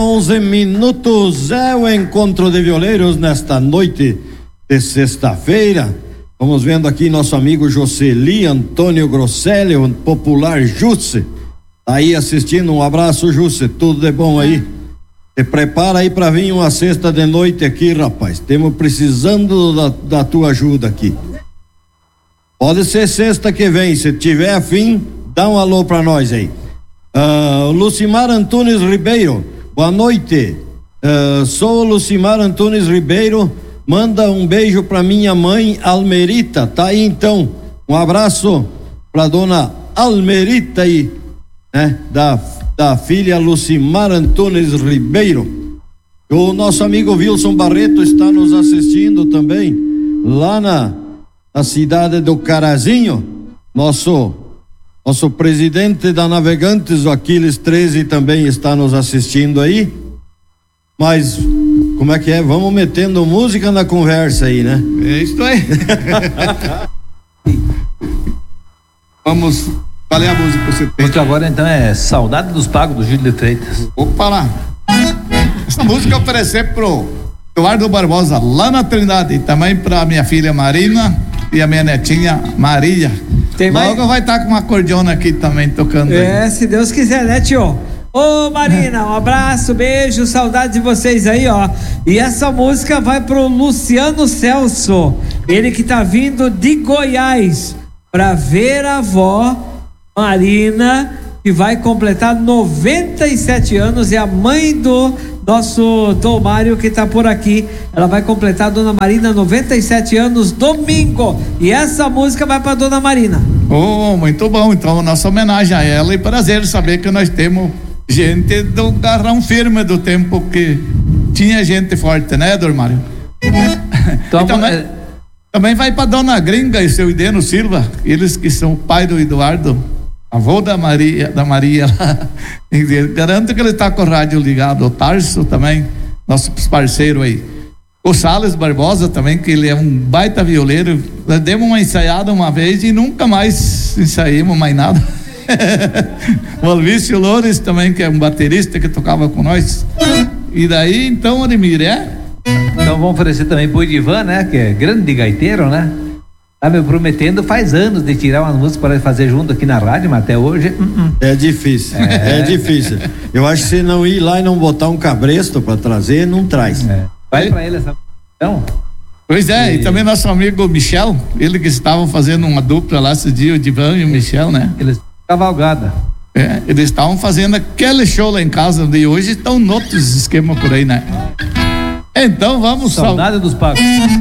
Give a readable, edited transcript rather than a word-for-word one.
11 minutos é o encontro de violeiros nesta noite de sexta-feira. Vamos vendo aqui nosso amigo Jocely Antônio Grosselli, o popular Jusce, tá aí assistindo. Um abraço, Jusce, tudo de bom aí? Se prepara aí pra vir uma sexta de noite aqui, rapaz. Temos precisando da tua ajuda aqui. Pode ser sexta que vem, se tiver afim, dá um alô pra nós aí. Lucimar Antunes Ribeiro, boa noite. Sou o Lucimar Antunes Ribeiro. Manda um beijo pra minha mãe Almerita, tá aí então. Um abraço pra dona Almerita aí, né? Da filha Lucimar Antunes Ribeiro. O nosso amigo Wilson Barreto está nos assistindo também, lá na cidade do Carazinho. Nosso presidente da Navegantes, o Aquiles 13, também está nos assistindo aí. Mas, como é que é? Vamos metendo música na conversa aí, né? É isso aí. Vamos. Qual é a música que você tem? Porque agora então é Saudade dos Pagos, do Júlio de Freitas. Opa lá. Essa música eu oferecer pro Eduardo Barbosa, lá na Trindade, e também pra minha filha Marina e a minha netinha Maria. Logo vai estar com uma acordeona aqui também tocando. Aí. Se Deus quiser, né, tio? Ô Marina, um abraço, beijo, saudade de vocês aí, ó. E essa música vai pro Luciano Celso, ele que tá vindo de Goiás pra ver a avó Marina, que vai completar 97 anos, e a mãe do nosso Tom Mário que tá por aqui. Ela vai completar, dona Marina, 97 anos domingo, e essa música vai pra dona Marina. Oh, muito bom. Então, nossa homenagem a ela, e prazer saber que nós temos gente do garrão firme, do tempo que tinha gente forte, né, Dor Mário? Então, também vai pra dona Gringa e seu Ideno Silva, eles que são o pai do Eduardo, avô da Maria lá. Garanto que ele tá com o rádio ligado. O Tarso também, nosso parceiro aí. O Salles Barbosa também, que ele é um baita violeiro. Nós demos uma ensaiada uma vez e nunca mais ensaiamos mais nada. O Alvício Loures também, que é um baterista que tocava com nós. E daí, então, Ademir, Então vamos oferecer também pro Edivan, né? Que é grande gaiteiro, né? Tá me prometendo faz anos de tirar umas músicas para fazer junto aqui na rádio, mas até hoje. É difícil. É difícil. Eu acho que se não ir lá e não botar um cabresto para trazer, não traz. Vai pra ele essa. Então. Pois é, e também nosso amigo Michel, ele que estavam fazendo uma dupla lá esse dia, o Divan e o Michel, né? Eles cavalgada. Eles estavam fazendo aquele show lá em casa, e hoje estão em outros esquemas por aí, né? Então vamos. Saudade dos Pagos.